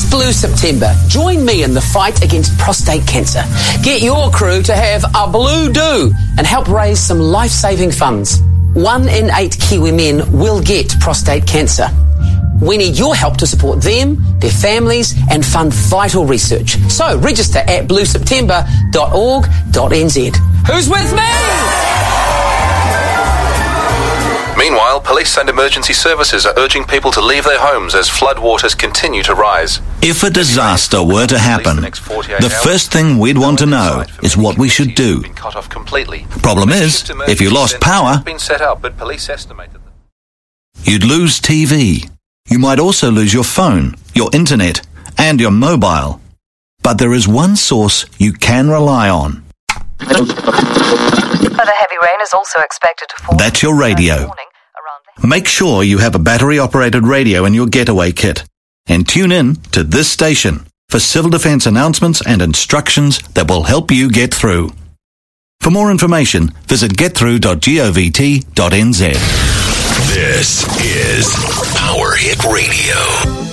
Blue September, join me in the fight against prostate cancer. Get your crew to have a blue do and help raise some life-saving funds. 1 in 8 Kiwi men will get prostate cancer. We need your help to support them, their families, and fund vital research. So register at blueseptember.org.nz. Who's with me? Meanwhile, police and emergency services are urging people to leave their homes as floodwaters continue to rise. If a disaster were to happen, the first thing we'd want to know is what we should do. Problem is, if you lost power, you'd lose TV. You might also lose your phone, your internet, and your mobile. But there is one source you can rely on. Further heavy rain is also expected to fall. That's your radio. Make sure you have a battery-operated radio in your getaway kit. And tune in to this station for civil defence announcements and instructions that will help you get through. For more information, visit getthrough.govt.nz. This is Power Hit Radio.